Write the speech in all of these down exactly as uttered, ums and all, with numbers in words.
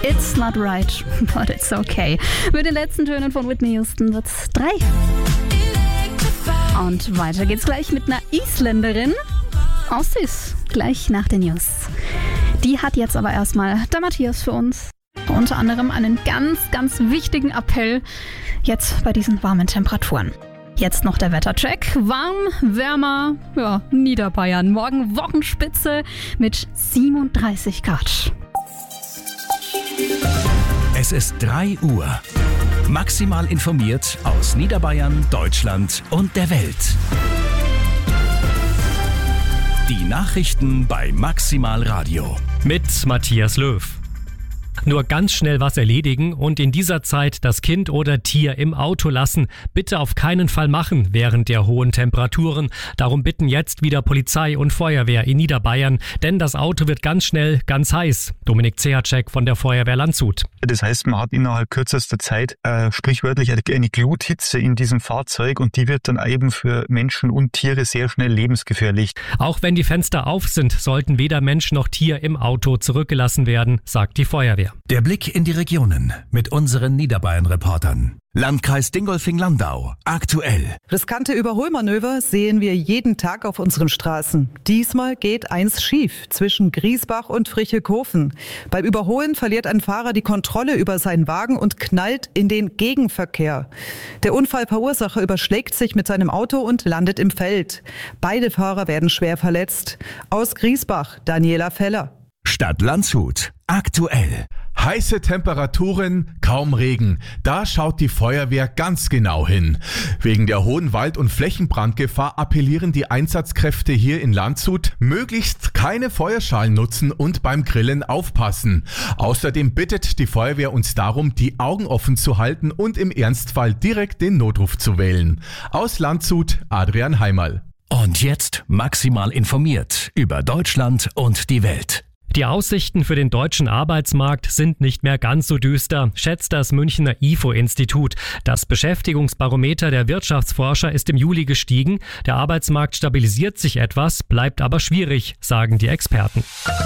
It's not right, but it's okay. Mit den letzten Tönen von Whitney Houston wird's drei. Und weiter geht's gleich mit einer Isländerin. Aussies, gleich nach den News. Die hat jetzt aber erstmal der Matthias für uns. Unter anderem einen ganz, ganz wichtigen Appell jetzt bei diesen warmen Temperaturen. Jetzt noch der Wettercheck. Warm, wärmer, ja, Niederbayern. Morgen Wochenspitze mit siebenunddreißig Grad. Es ist drei Uhr. Maximal informiert aus Niederbayern, Deutschland und der Welt. Die Nachrichten bei Maximal Radio. Mit Matthias Löw. Nur ganz schnell was erledigen und in dieser Zeit das Kind oder Tier im Auto lassen. Bitte auf keinen Fall machen während der hohen Temperaturen. Darum bitten jetzt wieder Polizei und Feuerwehr in Niederbayern, denn das Auto wird ganz schnell ganz heiß. Dominik Zehacek von der Feuerwehr Landshut. Das heißt, man hat innerhalb kürzester Zeit äh, sprichwörtlich eine Gluthitze in diesem Fahrzeug und die wird dann eben für Menschen und Tiere sehr schnell lebensgefährlich. Auch wenn die Fenster auf sind, sollten weder Mensch noch Tier im Auto zurückgelassen werden, sagt die Feuerwehr. Der Blick in die Regionen mit unseren Niederbayern-Reportern. Landkreis Dingolfing-Landau. Aktuell. Riskante Überholmanöver sehen wir jeden Tag auf unseren Straßen. Diesmal geht eins schief zwischen Griesbach und Frichelkofen. Beim Überholen verliert ein Fahrer die Kontrolle über seinen Wagen und knallt in den Gegenverkehr. Der Unfallverursacher überschlägt sich mit seinem Auto und landet im Feld. Beide Fahrer werden schwer verletzt. Aus Griesbach, Daniela Feller. Stadt Landshut. Aktuell. Heiße Temperaturen, kaum Regen. Da schaut die Feuerwehr ganz genau hin. Wegen der hohen Wald- und Flächenbrandgefahr appellieren die Einsatzkräfte hier in Landshut, möglichst keine Feuerschalen nutzen und beim Grillen aufpassen. Außerdem bittet die Feuerwehr uns darum, die Augen offen zu halten und im Ernstfall direkt den Notruf zu wählen. Aus Landshut, Adrian Heimerl. Und jetzt maximal informiert über Deutschland und die Welt. Die Aussichten für den deutschen Arbeitsmarkt sind nicht mehr ganz so düster, schätzt das Münchner I F O-Institut. Das Beschäftigungsbarometer der Wirtschaftsforscher ist im Juli gestiegen. Der Arbeitsmarkt stabilisiert sich etwas, bleibt aber schwierig, sagen die Experten.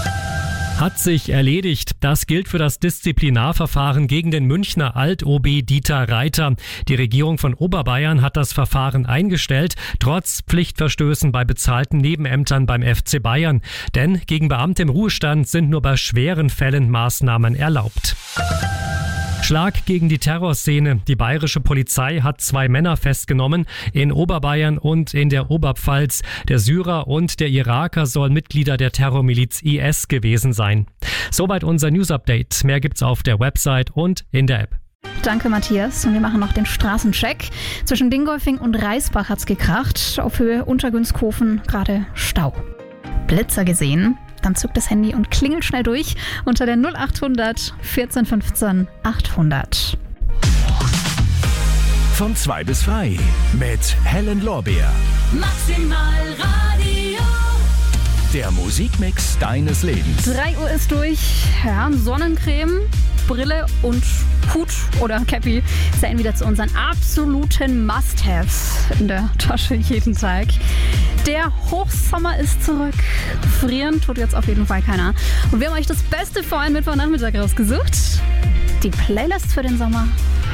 Hat sich erledigt. Das gilt für das Disziplinarverfahren gegen den Münchner Alt-O B Dieter Reiter. Die Regierung von Oberbayern hat das Verfahren eingestellt, trotz Pflichtverstößen bei bezahlten Nebenämtern beim F C Bayern. Denn gegen Beamte im Ruhestand sind nur bei schweren Fällen Maßnahmen erlaubt. Schlag gegen die Terrorszene. Die bayerische Polizei hat zwei Männer festgenommen, in Oberbayern und in der Oberpfalz. Der Syrer und der Iraker sollen Mitglieder der Terrormiliz I S gewesen sein. Soweit unser News-Update. Mehr gibt's auf der Website und in der App. Danke, Matthias. Und wir machen noch den Straßencheck. Zwischen Dingolfing und Reisbach hat's gekracht. Auf Höhe Untergünskhofen gerade Stau. Blitzer gesehen? Dann zückt das Handy und klingelt schnell durch unter der null achthundert vierzehn fünfzehn achthundert. Von zwei bis drei mit Helen Lorbeer. Maximal Radio. Der Musikmix deines Lebens. drei Uhr ist durch. Ja, Sonnencreme, Brille und Hut oder Cappy zählen wieder zu unseren absoluten Must-Haves in der Tasche jeden Tag. Der Hochsommer ist zurück. Frieren tut jetzt auf jeden Fall keiner. Und wir haben euch das Beste für einen Mittwochnachmittag rausgesucht. Die Playlist für den Sommer.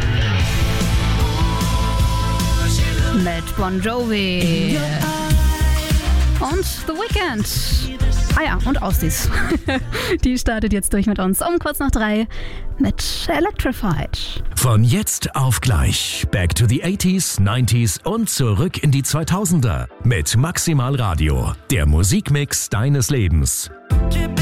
Mit Bon Jovi. Und The Weeknd. Ah ja, und Aussies. Die startet jetzt durch mit uns um kurz nach drei mit Electrified. Von jetzt auf gleich. Back to the eighties, nineties und zurück in die zweitausender. Mit Maximal Radio. Der Musikmix deines Lebens.